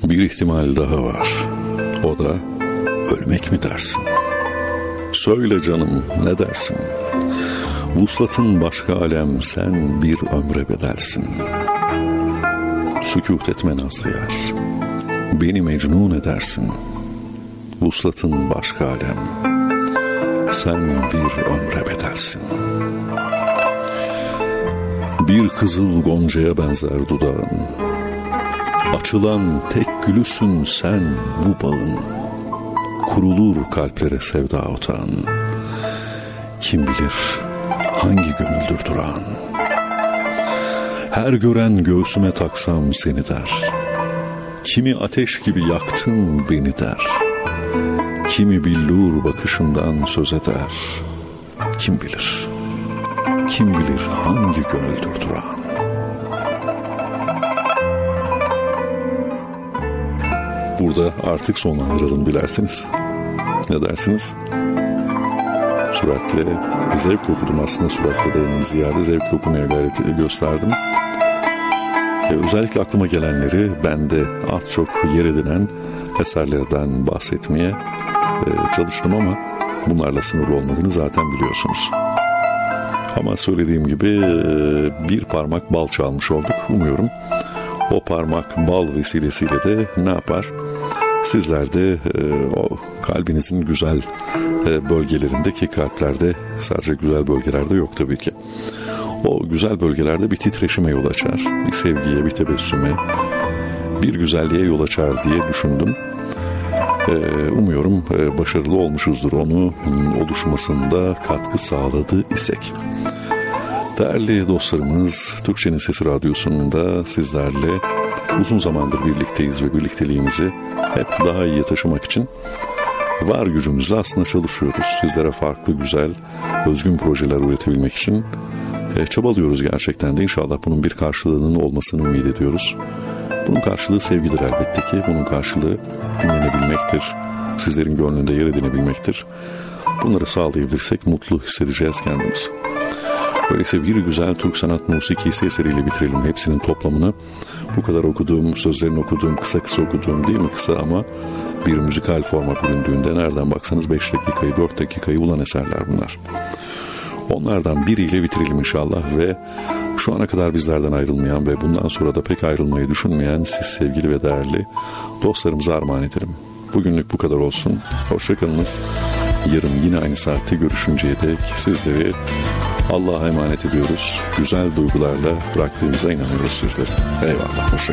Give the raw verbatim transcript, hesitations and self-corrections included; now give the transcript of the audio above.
Bir ihtimal daha var. O da ölmek mi dersin? Söyle canım, ne dersin? Vuslatın başka alem, sen bir ömre bedelsin. Sükût etme nazlı yar, beni mecnun edersin. Vuslatın başka alem, sen bir ömre bedelsin. Bir kızıl goncaya benzer dudağın, açılan tek gülüsün sen bu bağın. Kurulur kalplere sevda otağın, kim bilir hangi gönüldür durağın. Her gören göğsüme taksam seni der, kimi ateş gibi yaktın beni der. Kimi billur bakışından söz eder, kim bilir, kim bilir hangi gönüldür durağın. Burada artık sonlandıralım dilerseniz. Ne dersiniz? Süratle, zevkle okudum aslında, süratleden ziyade zevkle okumaya gayret gösterdim. Ee, özellikle aklıma gelenleri ben de az çok yer edinen eserlerden bahsetmeye e, çalıştım ama bunlarla sınırlı olmadığını zaten biliyorsunuz. Ama söylediğim gibi e, bir parmak bal çalmış olduk. Umuyorum o parmak bal vesilesiyle de ne yapar? Sizler de e, o kalbinizin güzel e, bölgelerindeki, kalplerde sadece güzel bölgelerde yok tabii ki. O güzel bölgelerde bir titreşime yol açar, bir sevgiye, bir tebessüme, bir güzelliğe yol açar diye düşündüm. E, umuyorum e, başarılı olmuşuzdur, onu oluşmasında katkı sağladı isek. Değerli dostlarımız, Türkçenin Sesi Radyosu'nda sizlerle uzun zamandır birlikteyiz ve birlikteliğimizi hep daha iyiye taşımak için var gücümüzle aslında çalışıyoruz. Sizlere farklı, güzel, özgün projeler üretebilmek için e, çabalıyoruz gerçekten de. İnşallah bunun bir karşılığının olmasını ümit ediyoruz. Bunun karşılığı sevgidir elbette ki. Bunun karşılığı dinlenebilmektir. Sizlerin gönlünde yer edinebilmektir. Bunları sağlayabilirsek mutlu hissedeceğiz kendimizi. Öyleyse bir güzel Türk sanat musikisi eseriyle bitirelim hepsinin toplamını. Bu kadar okuduğum, sözlerini okuduğum, kısa kısa okuduğum, değil mi kısa ama bir müzikal forma büründüğünde nereden baksanız beş dakikayı, dört dakikayı bulan eserler bunlar. Onlardan biriyle bitirelim inşallah ve şu ana kadar bizlerden ayrılmayan ve bundan sonra da pek ayrılmayı düşünmeyen siz sevgili ve değerli dostlarımıza armağan ederim. Bugünlük bu kadar olsun. Hoşçakalınız. Yarın yine aynı saatte görüşünceye dek sizleri Allah'a emanet ediyoruz. Güzel duygularla bıraktığımıza inanıyoruz sizleri. Eyvallah. Hoşçakalın.